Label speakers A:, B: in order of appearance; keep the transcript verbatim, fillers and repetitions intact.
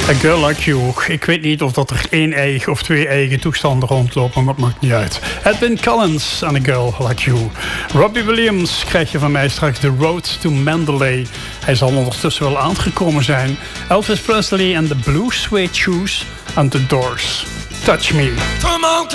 A: A Girl Like You. Ik weet niet of dat er één eigen of twee eigen toestanden rondlopen, maar het maakt niet uit. Edwin Collins en A Girl Like You. Robbie Williams krijg je van mij straks The Road to Mandalay. Hij zal ondertussen wel aangekomen zijn. Elvis Presley en The Blue Suede Shoes en The Doors. Touch Me.
B: Come on,